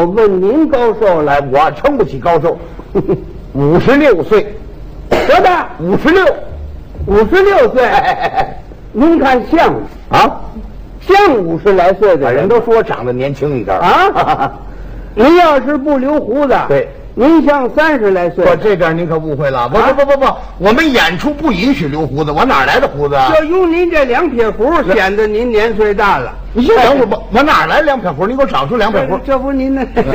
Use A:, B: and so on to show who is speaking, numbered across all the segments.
A: 问您高寿了？
B: 我称不起高寿，56岁。
A: 多大？56岁。您看像吗？
B: 啊，
A: 像50来岁的
B: 人都说我长得年轻一点
A: 啊。您要是不留胡子，
B: 对，
A: 您像30来岁。
B: 这点您可误会了。不，我们演出不允许留胡子，我哪来的胡子啊？
A: 就用您这2撇胡，显得您年岁大了。
B: 你先等会儿吧，我哪来2撇胡？你给我找出2撇胡。
A: 这不您的2撇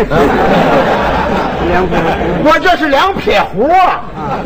A: 胡，
B: 我这是2撇胡啊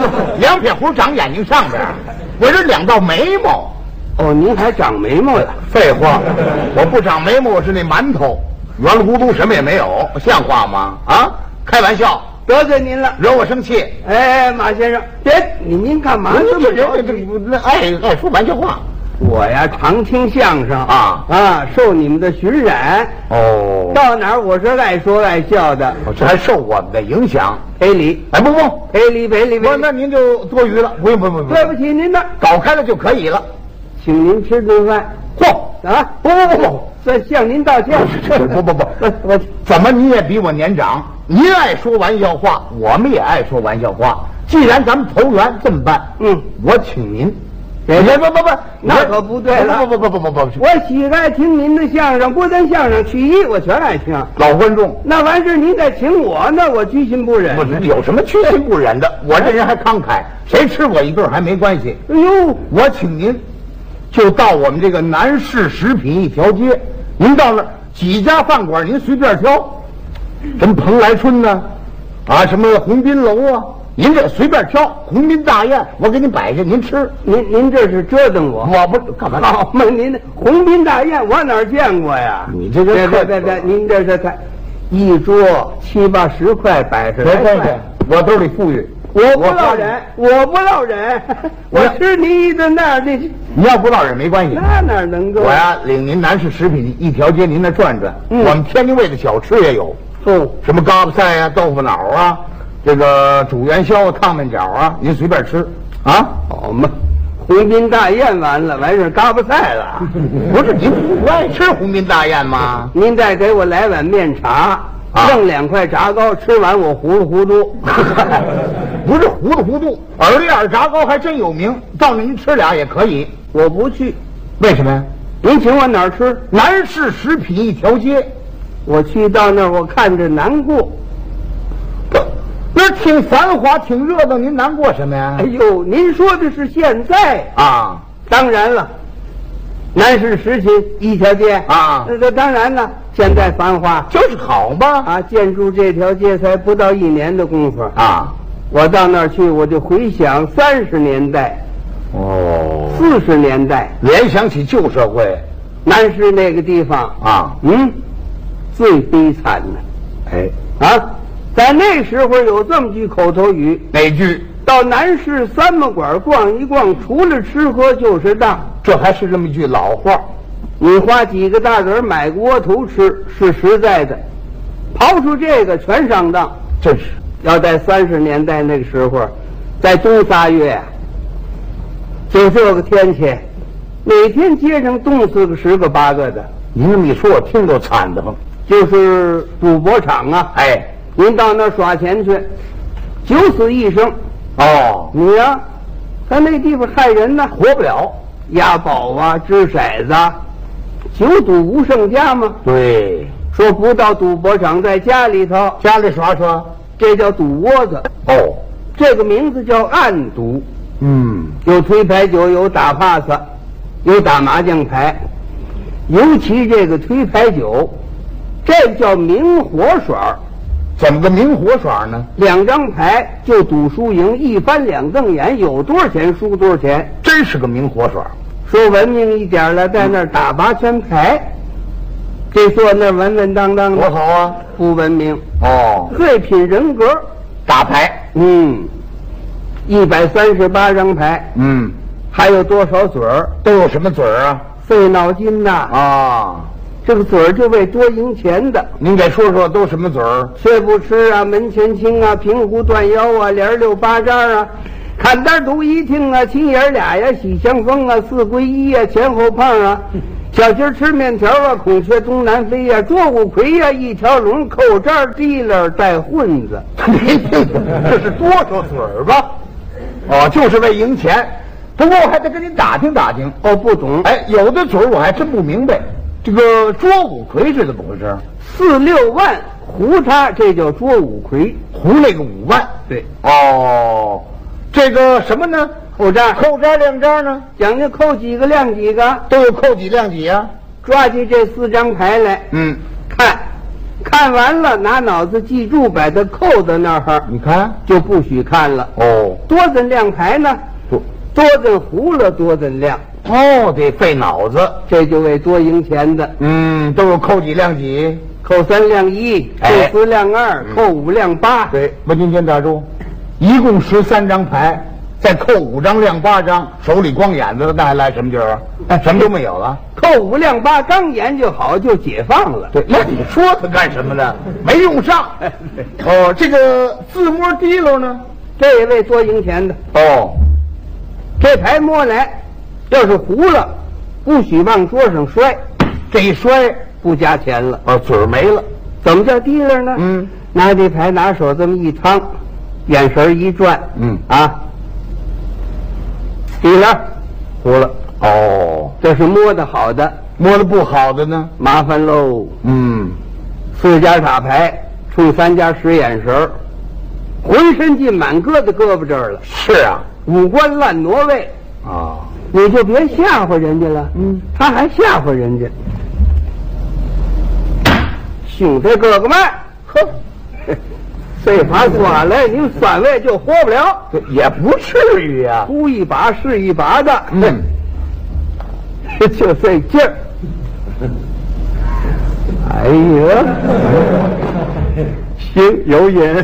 B: ，2撇胡长眼睛上边，我这2道眉毛。
A: 哦，您还长眉毛了？
B: 废话，我不长眉毛，我是那馒头，圆了咕嘟什么也没有，像话吗？啊，开玩笑，
A: 得罪您了，
B: 惹我生气。
A: 哎，马先生，别，您干嘛这么着急？
B: 爱说玩笑话。
A: 我呀，常听相声啊，受你们的熏染。
B: 哦，
A: 到哪儿我是爱说爱笑的。
B: 这还受我们的影响？
A: 赔礼！
B: 哎，不，
A: 赔礼。
B: 不，那您就多余了，不用。
A: 对不起您了，
B: 搞开了就可以了。
A: 请您吃顿饭。
B: 嚯
A: 啊！不，算向您道歉。
B: 不，我怎么你也比我年长？您爱说玩笑话，我们也爱说玩笑话。既然咱们投缘，这么办？我请您。不，
A: 那可不对了。
B: 不，
A: 我喜爱听您的相声，不但相声曲艺我全爱听。
B: 老观众，
A: 那完事您再请我，那我居心不忍。
B: 不是有什么居心不忍的？我这人还慷慨，谁吃我一顿还没关系。
A: 哎呦，
B: 我请您。就到我们这个南市食品一条街，您到那儿几家饭馆，您随便挑，什么蓬莱春呢，什么鸿宾楼啊，您这随便挑，鸿宾大宴，我给您摆下，您吃。
A: 您这是折腾我？
B: 我不干嘛？
A: 好嘛，您鸿宾大宴我哪儿见过呀？
B: 你这个
A: 别，您这是看一桌7、80块摆着来块，
B: 我兜里富裕。
A: 我不落忍，我吃您一顿那
B: 你要不落忍没关系，
A: 那哪能够？
B: 我呀领您南市食品一条街，您那转转。我们天津卫的小吃也有，什么嘎巴菜啊、豆腐脑啊，这个煮元宵啊、烫面饺啊，您随便吃啊。
A: 好嘛，鸿宾大宴完事嘎巴菜了。
B: 不是您不爱吃鸿宾大宴吗？
A: 您再给我来碗面茶。弄2块炸糕，吃完我糊里糊涂。
B: 不是糊里糊涂，耳链炸糕还真有名，到那您吃俩也可以。
A: 我不去，
B: 为什么呀？
A: 您请我哪儿吃？
B: 南市食品一条街。
A: 我去到那儿，我看着难过。
B: 那挺繁华，挺热闹，您难过什么呀？
A: 哎呦，您说的是现在
B: 啊？
A: 当然了，南市食品一条街
B: 啊，
A: 那当然了。现在繁华
B: 就是好吧？
A: 建筑这条街才不到1年的功夫
B: 啊！
A: 我到那儿去，我就回想30年代，40年代，
B: 联想起旧社会，
A: 南市那个地方最悲惨的。在那时候有这么句口头语，
B: 哪句？
A: 到南市3门馆逛一逛，除了吃喝就是当。
B: 这还是这么一句老话。
A: 你花几个大子买个窝头吃是实在的，刨出这个全上当。
B: 真是
A: 要在30年代那个时候，在冬3月，就这个天气，每天街上冻死个10个8个的。
B: 您这么一说，我听都惨得慌。
A: 就是赌博场啊，您到那儿耍钱去，9死1生。你呀，他那地方害人呢，
B: 活不了。
A: 押宝啊，掷骰子，9赌无胜家吗？
B: 对，
A: 说不到赌博场，在家里头，
B: 家里耍耍，
A: 这叫赌窝子。这个名字叫暗赌。有推牌九，有打帕斯，有打麻将牌，尤其这个推牌九，这叫明火耍。
B: 怎么个明火耍呢
A: ？2张牌就赌输赢，一翻2瞪眼，有多少钱输多少钱，
B: 真是个明火耍。
A: 说文明一点了，在那儿打8圈牌，这坐那稳稳当当的，
B: 多好啊！
A: 不文明
B: 最
A: 品人格。
B: 打牌
A: 138张牌还有多少嘴儿？
B: 都有什么嘴儿啊？
A: 费脑筋呐这个嘴儿就为多赢钱的。
B: 您给说说都什么嘴儿？
A: 却不吃啊，门前清啊，平湖断腰啊，连6八张啊，看单独一听啊，亲爷俩呀，喜相逢啊，4归1啊，前后胖啊， 小鸡吃面条啊，孔雀东南飞呀，捉五魁呀，一条龙，扣渣提了带混子。
B: 没听懂，这是多少嘴儿吧？哦，就是为赢钱。不过我还得跟你打听打听。
A: 哦，不懂。
B: 哎，有的嘴儿我还真不明白。这个捉五魁是怎么回事
A: ？4、6万胡他，这叫捉五魁。
B: 胡那个5万。
A: 对。
B: 哦，这个什么呢？
A: 扣渣，
B: 扣渣亮渣呢？
A: 讲究扣几个亮几个，
B: 都有扣几亮几啊？
A: 抓起这4张牌来，看完了，拿脑子记住，把它扣在那儿。
B: 你看，
A: 就不许看了。
B: 哦，
A: 多怎亮牌呢？多怎胡了，多怎亮。
B: 哦，得费脑子，
A: 这就为多赢钱的。
B: 都有扣几亮几？
A: 扣3亮1，扣4亮2，扣5亮8。
B: 对，文金钱打住，一共13张牌。再扣5张亮8张，手里光眼子，那还来什么劲儿啊？什么都没有了。
A: 扣5亮8，刚演就好，就解放了。
B: 对，那你说他干什么呢？没用上。哦，这个自摸提溜呢，
A: 这也为多赢钱的。
B: 哦，
A: 这牌摸来，要是胡了，不许往桌上摔。
B: 这一摔
A: 不加钱了。
B: 哦，嘴儿没了。
A: 怎么叫提溜呢？拿这牌，拿手这么一趟，眼神一转，提了，胡了。
B: 哦，
A: 这是摸的好的，
B: 摸的不好的呢，
A: 麻烦喽。4家打牌，冲3家使眼神，浑身劲满搁在胳膊这儿了。
B: 是啊，
A: 五官乱挪位
B: 啊，
A: 你就别吓唬人家了。他还吓唬人家。兄弟哥哥们，呵，这把抓来，您3位就活不了。
B: 也不至于啊，
A: 出一把是一把的。就这劲儿。哎呀，行，有瘾。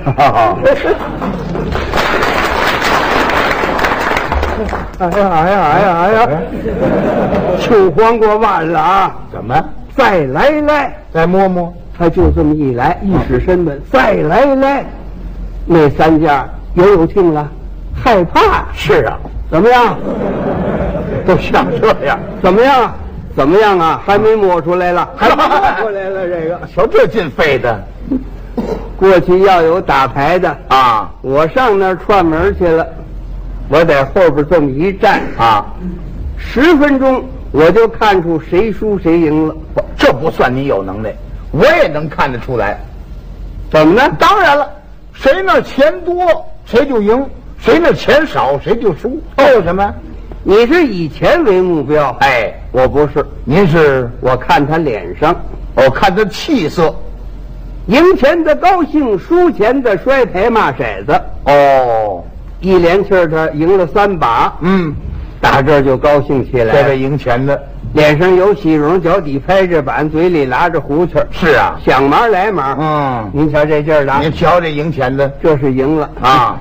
A: 哎呀，秋黄瓜完了啊！
B: 怎么？
A: 再来，
B: 再摸摸。
A: 他就这么一来，一使身子，再来，那3家也有听了，害怕。
B: 是啊，
A: 怎么样？
B: 都像这样。
A: 怎么样啊？还没摸出来了，还摸出来了。这个，
B: 瞧这劲费的。
A: 过去要有打牌的
B: 啊，
A: 我上那儿串门去了，我在后边这么一站
B: 啊
A: ，10分钟我就看出谁输谁赢了。
B: 这不算你有能耐，我也能看得出来。
A: 怎么呢？
B: 当然了，谁那钱多谁就赢，谁那钱少谁就输。有什么？
A: 你是以钱为目标？
B: 哎，
A: 我不是。
B: 您是？
A: 我看他脸上，
B: 看他气色，
A: 赢钱的高兴，输钱的摔牌骂骰子。一连气儿他赢了3把，打这儿就高兴起来。
B: 这位赢钱的
A: 脸上有喜容，脚底拍着板，嘴里拉着胡气儿。
B: 是啊，
A: 想忙来忙。您瞧这劲儿的，
B: 您瞧这赢钱的，
A: 这是赢了
B: 啊！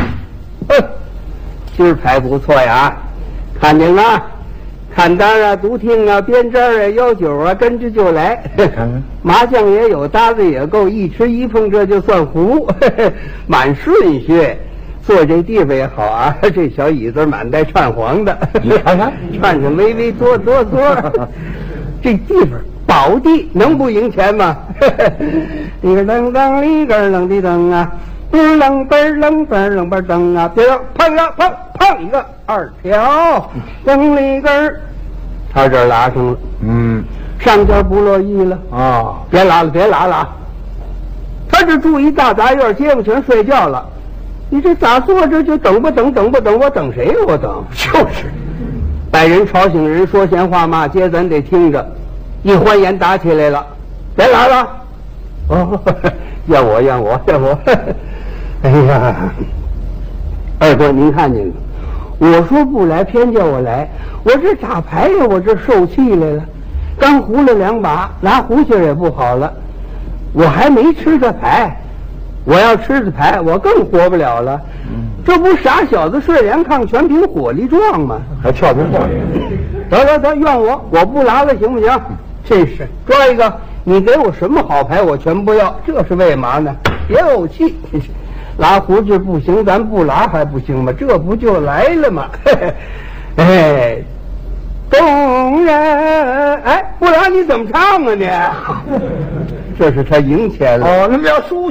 A: 今儿牌不错呀，看见了，看单啊，独听啊，编章啊，邀酒啊，跟着就来。麻将也有，搭子也够，一吃一碰这就算胡，满顺序。坐这地方也好啊，这小椅子满带串黄的，
B: 你看看，
A: 串着微微哆，这地方宝地，能不赢钱吗？一个噔噔，一个噔的噔啊，噔嘣噔嘣噔啊，别碰呀碰一个2条，蹬了一根，他这儿拉上了，上家不乐意了
B: 啊，
A: 别拉了，他这住一大杂院，街坊全睡觉了。你这咋坐着就等吧，我等谁呀？我等
B: 就是，
A: 把人吵醒人，说闲话骂街，咱得听着。一欢言打起来了，别来了。要我。哎呀，二哥您看见了？我说不来，偏叫我来。我这打牌呀，我这受气来了。刚胡了2把，拿胡气也不好了。我还没吃着牌。我要吃的牌，我更活不了了。这不傻小子睡2炕，全凭火力壮吗？
B: 还跳出话。
A: 得，怨我不拿了，行不行？真是抓一个，你给我什么好牌，我全不要。这是为嘛呢？别怄气，拉胡子不行，咱不拉还不行吗？这不就来了吗？哎， 动人。哎，不然你怎么唱啊你？这是他赢钱了。
B: 哦，那么要抒